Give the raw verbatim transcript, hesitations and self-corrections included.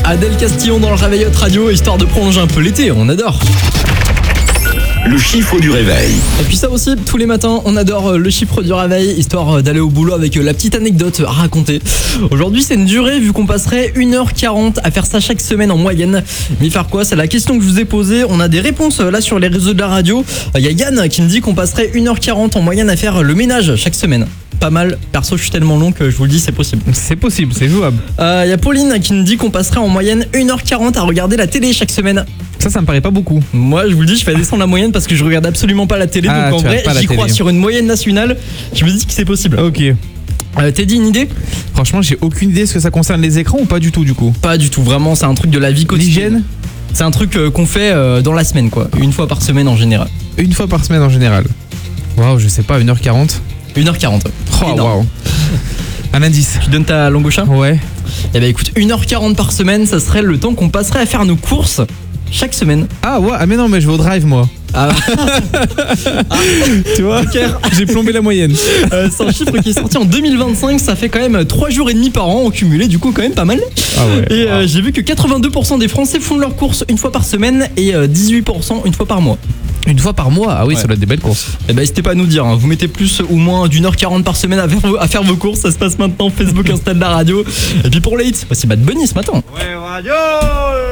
Adèle Castillon dans le Réveil Hot Radio, histoire de prolonger un peu l'été, on adore. Le chiffre du réveil. Et puis ça aussi, tous les matins, on adore le chiffre du réveil, histoire d'aller au boulot avec la petite anecdote à raconter. Aujourd'hui, c'est une durée, vu qu'on passerait une heure quarante à faire ça chaque semaine en moyenne. Mais faire quoi? C'est la question que je vous ai posée. On a des réponses là sur les réseaux de la radio. Il y a Yann qui me dit qu'on passerait une heure quarante en moyenne à faire le ménage chaque semaine. Pas mal. Perso, je suis tellement long que je vous le dis, c'est possible. C'est possible, c'est jouable. Il euh, y a Pauline qui me dit qu'on passerait en moyenne une heure quarante à regarder la télé chaque semaine. Ça, ça me paraît pas beaucoup. Moi, je vous le dis, je fais descendre la moyenne parce que je regarde absolument pas la télé. Ah, donc en vrai, j'y crois sur une moyenne nationale. Je me dis que c'est possible. Ok. Euh, Teddy, une idée? Franchement, j'ai aucune idée. Est-ce que ça concerne les écrans ou pas du tout, du coup? Pas du tout. Vraiment, c'est un truc de la vie quotidienne. L'hygiène? C'est un truc euh, qu'on fait euh, dans la semaine, quoi. Une fois par semaine en général. Une fois par semaine en général. Waouh, je sais pas, une heure quarante. une heure quarante. Oh, waouh. Un indice. Tu donnes ta langue au chat? Ouais. Eh ben écoute, une heure quarante par semaine, ça serait le temps qu'on passerait à faire nos courses chaque semaine. Ah ouais, ah mais non, mais je vais au drive, moi. Ah, ah. Tu vois, j'ai plombé la moyenne. euh, C'est un chiffre qui est sorti en deux mille vingt-cinq. Ça fait quand même trois jours et demi par an en cumulé, du coup quand même pas mal. Ah ouais. Et euh, j'ai vu que quatre-vingt-deux pour cent des Français font leurs courses une fois par semaine et euh, dix-huit pour cent une fois par mois. Une fois par mois? Ah oui, ouais. Ça doit être des belles courses. Eh ben n'hésitez pas à nous dire, hein. Vous mettez plus ou moins d'une heure quarante par semaine à faire, à faire vos courses. Ça se passe maintenant, Facebook, Insta de la radio. Et puis pour les hits, voici Bad Bunny ce matin. Ouais, radio.